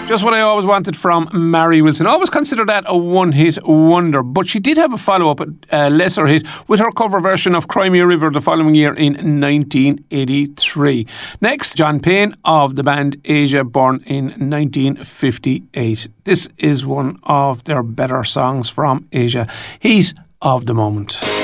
Just What I Always Wanted from Mary Wilson. I always consider that a one-hit wonder, but she did have a follow-up, a lesser hit, with her cover version of Cry Me a River the following year in 1983. Next, John Payne of the band Asia, born in 1958. This is one of their better songs from Asia. Heat of the Moment.